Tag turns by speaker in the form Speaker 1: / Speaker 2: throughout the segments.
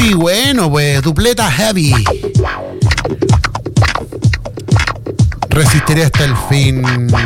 Speaker 1: Sí, bueno, pues dupleta heavy. Resistiré hasta el fin.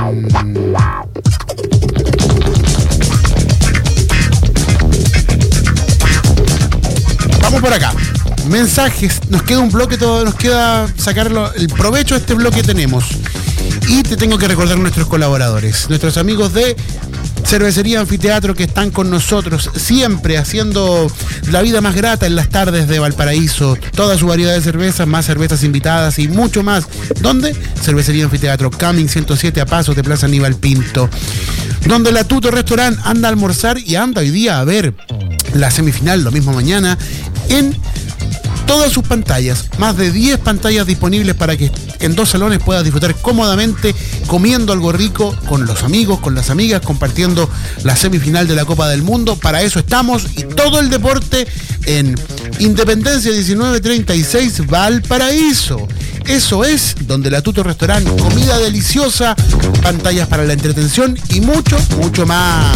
Speaker 1: Vamos por acá. Mensajes. Nos queda un bloque, todo nos queda sacarlo, el provecho de este bloque tenemos. Y te tengo que recordar nuestros colaboradores, nuestros amigos de Cervecería Anfiteatro, que están con nosotros siempre haciendo la vida más grata en las tardes de Valparaíso. Toda su variedad de cervezas, más cervezas invitadas y mucho más. ¿Dónde? Cervecería Anfiteatro, Camin 107 a pasos de Plaza Aníbal Pinto. Donde la Tuto Restaurant anda a almorzar y anda hoy día a ver la semifinal, lo mismo mañana, en todas sus pantallas. Más de 10 pantallas disponibles para que en 2 salones puedas disfrutar cómodamente, comiendo algo rico con los amigos, con las amigas, compartiendo la semifinal de la Copa del Mundo. Para eso estamos, y todo el deporte en Independencia 1936 Valparaíso. Eso es donde la Tuto Restaurant, comida deliciosa, pantallas para la entretención y mucho, mucho más.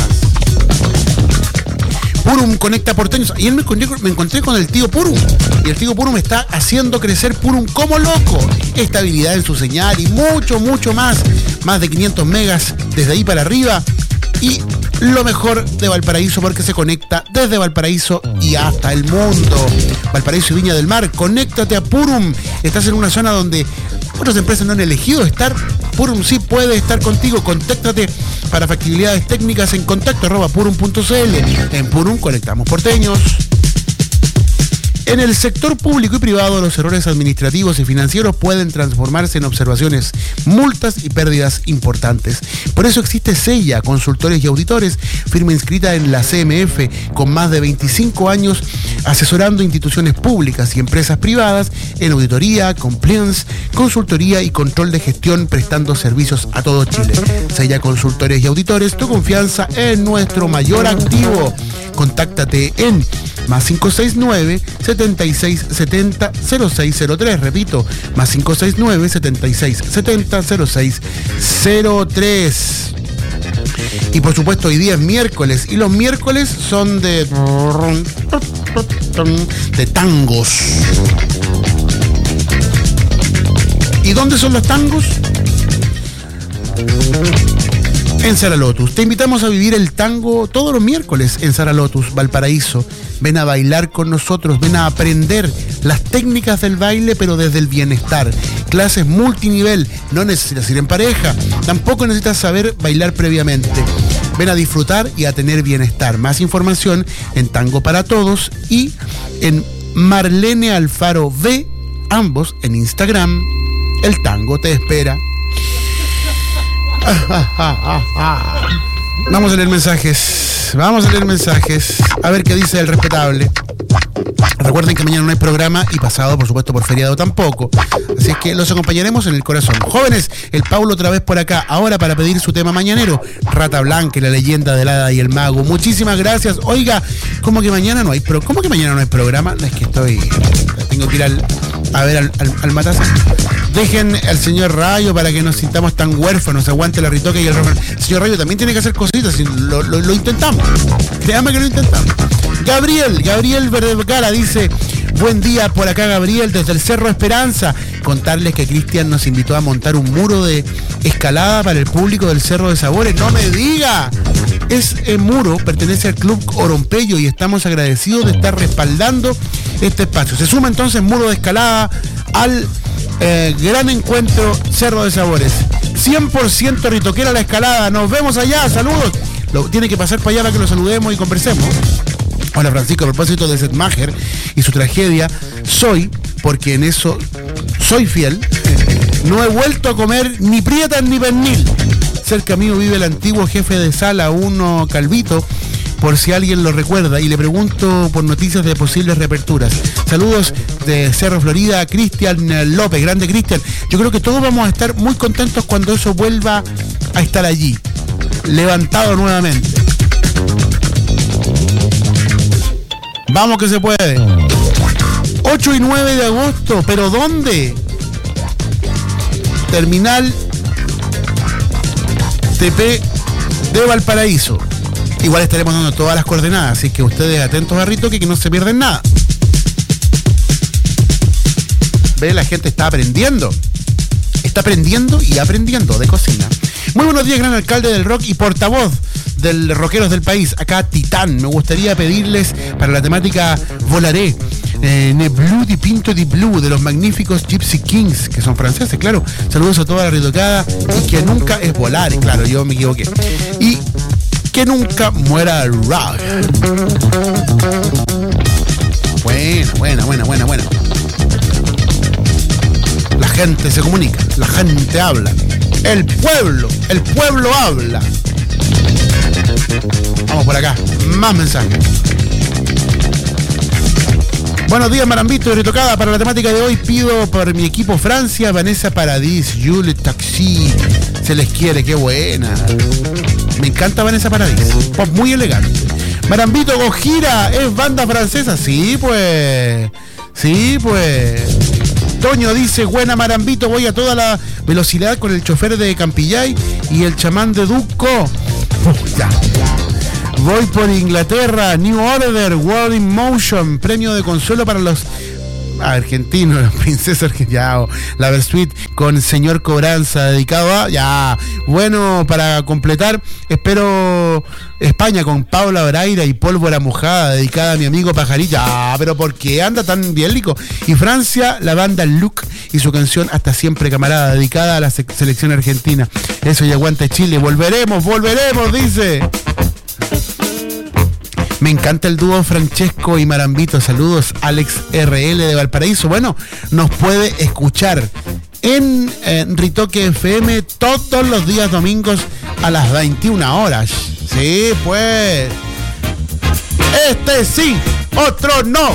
Speaker 1: Purum conecta porteños. Ayer me encontré con el tío Purum. Y el tío Purum está haciendo crecer Purum como loco. Estabilidad en su señal y mucho, mucho más. Más de 500 megas desde ahí para arriba. Y lo mejor de Valparaíso, porque se conecta desde Valparaíso y hasta el mundo. Valparaíso y Viña del Mar, conéctate a Purum. Estás en una zona donde otras empresas no han elegido estar. Purum sí puede estar contigo. Contáctate para factibilidades técnicas en contacto@purum.cl. En Purum conectamos porteños. En el sector público y privado, los errores administrativos y financieros pueden transformarse en observaciones, multas y pérdidas importantes. Por eso existe Sella, Consultores y Auditores, firma inscrita en la CMF, con más de 25 años asesorando instituciones públicas y empresas privadas en auditoría, compliance, consultoría y control de gestión, prestando servicios a todo Chile. Sella, Consultores y Auditores, tu confianza es nuestro mayor activo. Contáctate en +569 76 70 0603. Repito, +569 76 70 0603. Y por supuesto, hoy día es miércoles, y los miércoles son de tangos. ¿Y dónde son los tangos? En Sara Lotus. Te invitamos a vivir el tango todos los miércoles en Sara Lotus, Valparaíso. Ven a bailar con nosotros, ven a aprender las técnicas del baile, pero desde el bienestar. Clases multinivel, no necesitas ir en pareja, tampoco necesitas saber bailar previamente. Ven a disfrutar y a tener bienestar. Más información en Tango para Todos y en Marlene Alfaro V, ambos en Instagram. El tango te espera. Vamos a leer mensajes. A ver qué dice el respetable. Recuerden que mañana no hay programa y pasado, por supuesto, por feriado tampoco. Así es que los acompañaremos en el corazón. Jóvenes, el Paulo otra vez por acá, ahora para pedir su tema mañanero. Rata Blanca, la leyenda del hada y el mago. Muchísimas gracias. Oiga, ¿cómo que mañana no hay programa? No, es que tengo que ir a ver al Mataza. Dejen al señor Rayo para que nos sintamos tan huérfanos. Aguante la ritoca y el Rafael. El señor Rayo también tiene que hacer cositas. Lo intentamos. Créame que lo intentamos. Gabriel Vergara dice: buen día por acá, Gabriel, desde el Cerro Esperanza. Contarles que Cristian nos invitó a montar un muro de escalada para el público del Cerro de Sabores. ¡No me diga! Ese muro pertenece al Club Orompeyo y estamos agradecidos de estar respaldando este espacio. Se suma entonces muro de escalada al gran encuentro Cerro de Sabores. 100% ritoquera la escalada. Nos vemos allá. Saludos. Tiene que pasar para allá para que lo saludemos y conversemos. Hola Francisco, a propósito de Seth Maher y su tragedia, porque en eso soy fiel, no he vuelto a comer ni prietas ni pernil. Cerca mío vive el antiguo jefe de sala 1 Calvito, por si alguien lo recuerda, y le pregunto por noticias de posibles reaperturas. Saludos de Cerro Florida, Cristian López, grande Cristian. Yo creo que todos vamos a estar muy contentos cuando eso vuelva a estar allí, levantado nuevamente. Vamos que se puede. 8 y 9 de agosto, ¿pero dónde? Terminal TP de Valparaíso. Igual estaremos dando todas las coordenadas, así que ustedes atentos a Rito, que no se pierden nada. ve, la gente está aprendiendo y aprendiendo de cocina. Muy buenos días, gran alcalde del rock y portavoz del Rockeros del País, acá Titán. Me gustaría pedirles para la temática Volaré, Ne Blue di Pinto di Blue, de los magníficos Gypsy Kings, que son franceses, claro. Saludos a toda la retocada y que nunca es volar, claro, yo me equivoqué. Y que nunca muera el rock. Buena. La gente se comunica, la gente habla. El pueblo habla. Vamos por acá, más mensajes. Buenos días, Marambito y retocada. Para la temática de hoy pido por mi equipo Francia, Vanessa Paradis, Jules Taxi. Se les quiere, qué buena. Me encanta Vanessa Paradis, pop muy elegante. Marambito Gojira, ¿es banda francesa? Sí, pues. Toño dice, buena Marambito, voy a toda la velocidad con el chofer de Campillay y el chamán de Duco. Ya. Voy por Inglaterra, New Order, World in Motion, premio de consuelo para los argentinos, la princesa argentina, la Versuit con señor Cobranza, dedicado a, ya, bueno, para completar, espero España con Paula Braira y Pólvora Mojada, dedicada a mi amigo Pajarilla, pero ¿por qué anda tan biélico? Y Francia, la banda Luke y su canción Hasta Siempre Camarada, dedicada a la selección argentina. Eso y aguanta Chile, volveremos, dice. Me encanta el dúo Francesco y Marambito. Saludos, Alex RL de Valparaíso. Bueno, nos puede escuchar en Ritoque FM todos los días domingos a las 21 horas. Sí, pues. Este sí, otro no.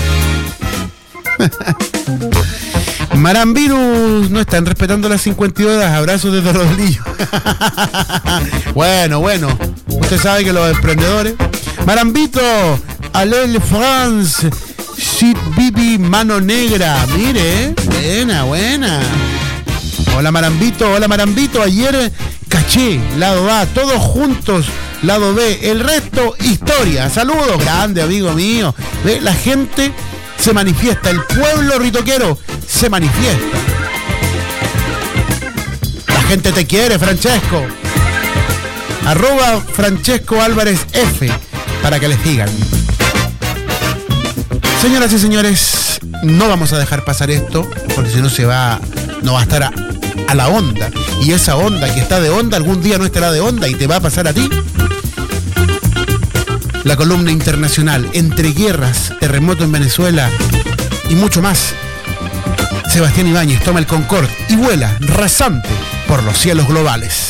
Speaker 1: Maramvirus no están respetando las 52 horas. Abrazos desde Rodillo. Bueno. Usted sabe que los emprendedores. Marambito, Alel France, Sid Bibi, Mano Negra. Mire, buena. Hola Marambito, ayer caché, lado A, todos juntos, lado B, el resto, historia. Saludos, grande amigo mío. ¿Ve? La gente se manifiesta, el pueblo ritoquero se manifiesta. La gente te quiere, Francesco. @ Francesco Álvarez F, para que les digan. Señoras y señores, no vamos a dejar pasar esto, porque si no no va a estar a la onda. Y esa onda que está de onda, algún día no estará de onda y te va a pasar a ti. La columna internacional, entre guerras, terremoto en Venezuela y mucho más. Sebastián Ibáñez toma el Concorde y vuela rasante por los cielos globales.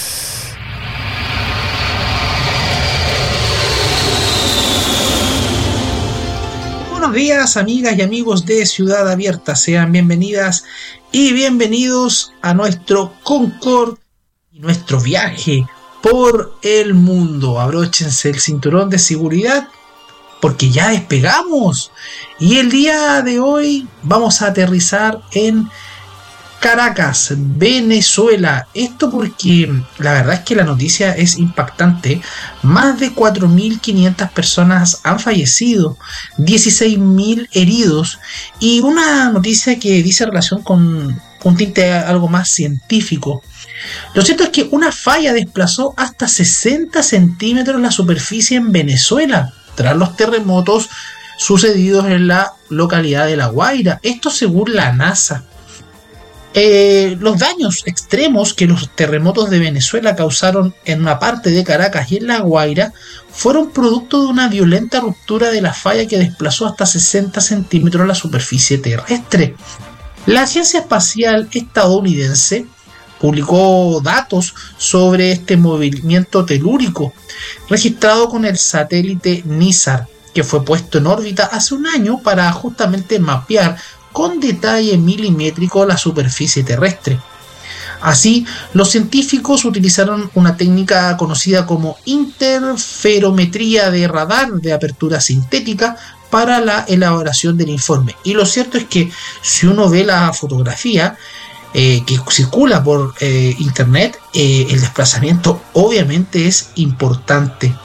Speaker 2: Buenos días, amigas y amigos de Ciudad Abierta. Sean bienvenidas y bienvenidos a nuestro Concorde y nuestro viaje por el mundo. Abróchense el cinturón de seguridad porque ya despegamos. Y el día de hoy vamos a aterrizar en Caracas, Venezuela. Esto porque la verdad es que la noticia es impactante. Más de 4.500 personas han fallecido, 16.000 heridos y una noticia que dice relación con un tinte algo más científico. Lo cierto es que una falla desplazó hasta 60 centímetros la superficie en Venezuela tras los terremotos sucedidos en la localidad de La Guaira. Esto según la NASA. Los daños extremos que los terremotos de Venezuela causaron en una parte de Caracas y en La Guaira fueron producto de una violenta ruptura de la falla que desplazó hasta 60 centímetros la superficie terrestre. La Agencia Espacial Estadounidense publicó datos sobre este movimiento telúrico registrado con el satélite NISAR, que fue puesto en órbita hace un año para justamente mapear con detalle milimétrico la superficie terrestre. Así, los científicos utilizaron una técnica conocida como interferometría de radar de apertura sintética para la elaboración del informe. Y lo cierto es que si uno ve la fotografía que circula por internet, el desplazamiento obviamente es importante.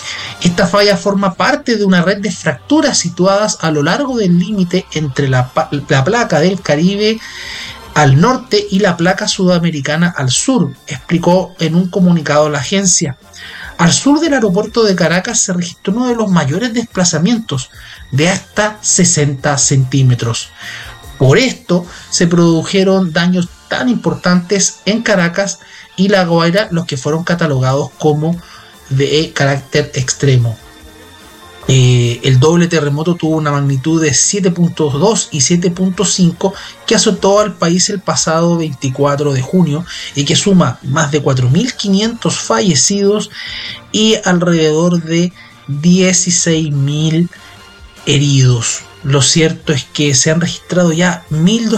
Speaker 2: Esta falla forma parte de una red de fracturas situadas a lo largo del límite entre la placa del Caribe al norte y la placa sudamericana al sur, explicó en un comunicado la agencia. Al sur del aeropuerto de Caracas se registró uno de los mayores desplazamientos, de hasta 60 centímetros. Por esto se produjeron daños tan importantes en Caracas y La Guaira, los que fueron catalogados como de carácter extremo. El doble terremoto tuvo una magnitud de 7.2 y 7.5 que azotó al país el pasado 24 de junio y que suma más de 4.500 fallecidos y alrededor de 16.000 heridos. Lo cierto es que se han registrado ya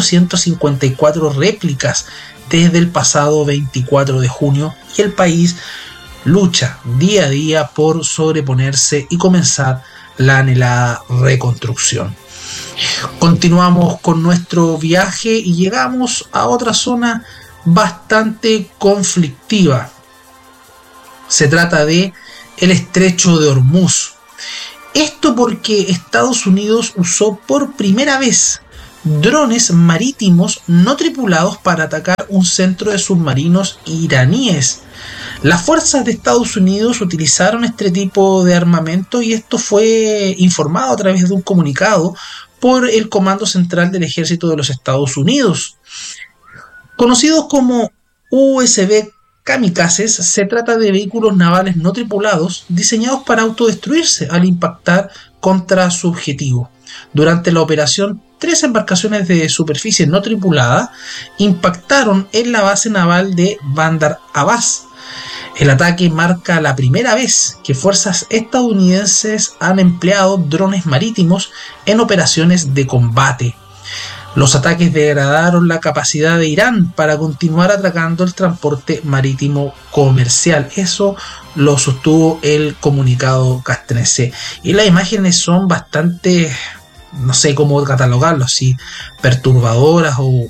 Speaker 2: 1.254 réplicas desde el pasado 24 de junio y el país lucha día a día por sobreponerse y comenzar la anhelada reconstrucción. Continuamos con nuestro viaje y llegamos a otra zona bastante conflictiva. Se trata de el Estrecho de Hormuz. Esto porque Estados Unidos usó por primera vez drones marítimos no tripulados para atacar un centro de submarinos iraníes. Las fuerzas de Estados Unidos utilizaron este tipo de armamento y esto fue informado a través de un comunicado por el Comando Central del Ejército de los Estados Unidos. Conocidos como USV kamikazes, se trata de vehículos navales no tripulados diseñados para autodestruirse al impactar contra su objetivo. Durante la operación, 3 embarcaciones de superficie no tripulada impactaron en la base naval de Bandar Abbas. El ataque marca la primera vez que fuerzas estadounidenses han empleado drones marítimos en operaciones de combate. Los ataques degradaron la capacidad de Irán para continuar atacando el transporte marítimo comercial. Eso lo sostuvo el comunicado castrense. Y las imágenes son bastante, no sé cómo catalogarlo, así perturbadoras o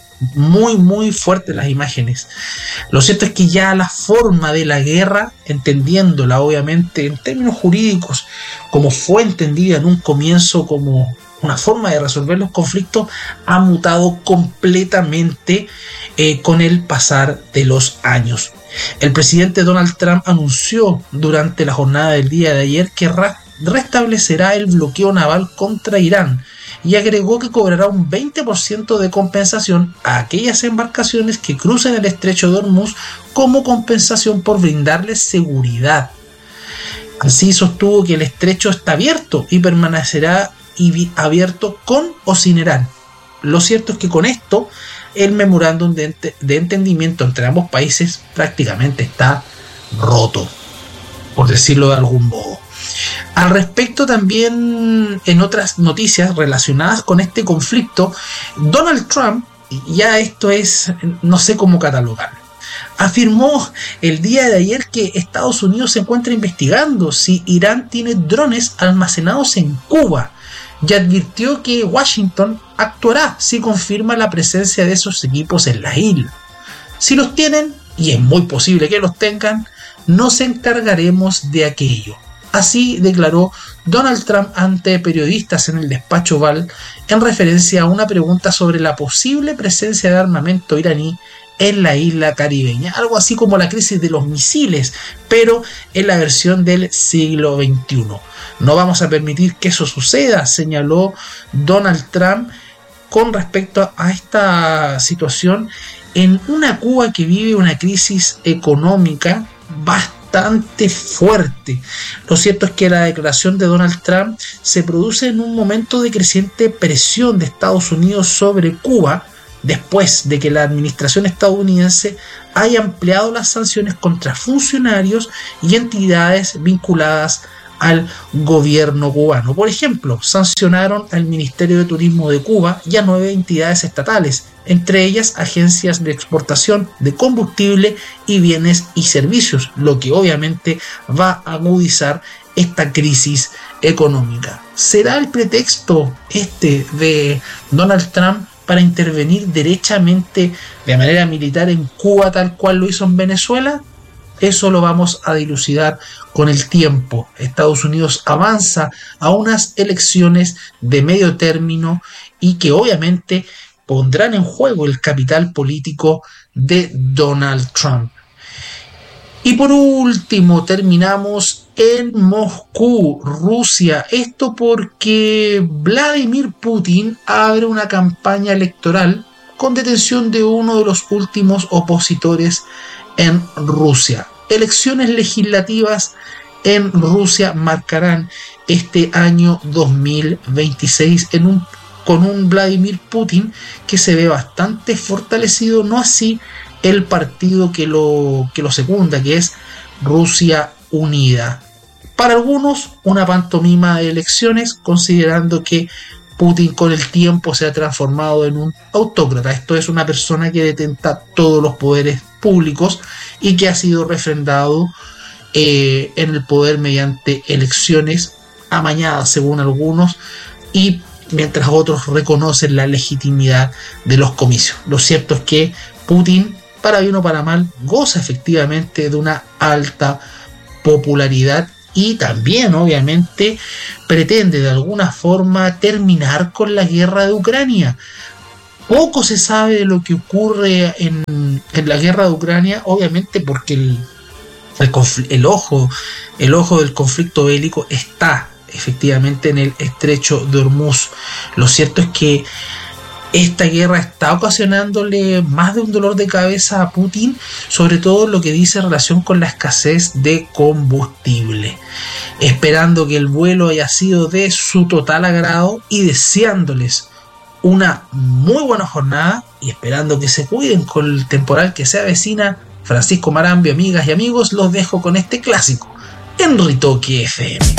Speaker 2: muy fuertes las imágenes. Lo cierto es que ya la forma de la guerra, entendiéndola obviamente en términos jurídicos como fue entendida en un comienzo como una forma de resolver los conflictos, ha mutado completamente con el pasar de los años. El presidente Donald Trump anunció durante la jornada del día de ayer que restablecerá el bloqueo naval contra Irán y agregó que cobrará un 20% de compensación a aquellas embarcaciones que crucen el Estrecho de Hormuz como compensación por brindarles seguridad. Así sostuvo que el estrecho está abierto y permanecerá abierto con o sin Irán. Lo cierto es que con esto el memorándum de entendimiento entre ambos países prácticamente está roto, por decirlo de algún modo. Al respecto, también en otras noticias relacionadas con este conflicto, Donald Trump, ya esto es, no sé cómo catalogarlo, afirmó el día de ayer que Estados Unidos se encuentra investigando si Irán tiene drones almacenados en Cuba y advirtió que Washington actuará si confirma la presencia de esos equipos en la isla. Si los tienen, y es muy posible que los tengan, nos encargaremos de aquello. Así declaró Donald Trump ante periodistas en el despacho Oval en referencia a una pregunta sobre la posible presencia de armamento iraní en la isla caribeña, algo así como la crisis de los misiles, pero en la versión del siglo XXI. No vamos a permitir que eso suceda, señaló Donald Trump con respecto a esta situación en una Cuba que vive una crisis económica bastante fuerte. Lo cierto es que la declaración de Donald Trump se produce en un momento de creciente presión de Estados Unidos sobre Cuba, después de que la administración estadounidense haya ampliado las sanciones contra funcionarios y entidades vinculadas al gobierno cubano. Por ejemplo, sancionaron al Ministerio de Turismo de Cuba y a 9 entidades estatales, entre ellas agencias de exportación de combustible y bienes y servicios, lo que obviamente va a agudizar esta crisis económica. ¿Será el pretexto de Donald Trump para intervenir derechamente de manera militar en Cuba tal cual lo hizo en Venezuela? Eso lo vamos a dilucidar con el tiempo. Estados Unidos avanza a unas elecciones de medio término y que obviamente pondrán en juego el capital político de Donald Trump. Y por último terminamos en Moscú, Rusia. Esto porque Vladimir Putin abre una campaña electoral con detención de uno de los últimos opositores en Rusia. Elecciones legislativas en Rusia marcarán este año 2026 con un Vladimir Putin que se ve bastante fortalecido, no así el partido que lo secunda, que es Rusia Unida. Para algunos, una pantomima de elecciones, considerando que Putin con el tiempo se ha transformado en un autócrata. Esto es una persona que detenta todos los poderes públicos y que ha sido refrendado en el poder mediante elecciones amañadas, según algunos, y mientras otros reconocen la legitimidad de los comicios. Lo cierto es que Putin, para bien o para mal, goza efectivamente de una alta popularidad y también obviamente pretende de alguna forma terminar con la guerra de Ucrania. Poco se sabe de lo que ocurre en la guerra de Ucrania, obviamente porque el ojo del conflicto bélico está efectivamente en el estrecho de Hormuz. Lo cierto es que esta guerra está ocasionándole más de un dolor de cabeza a Putin, sobre todo lo que dice en relación con la escasez de combustible. Esperando que el vuelo haya sido de su total agrado y deseándoles una muy buena jornada y esperando que se cuiden con el temporal que se avecina, Francisco Marambio, amigas y amigos, los dejo con este clásico en Ritoque FM.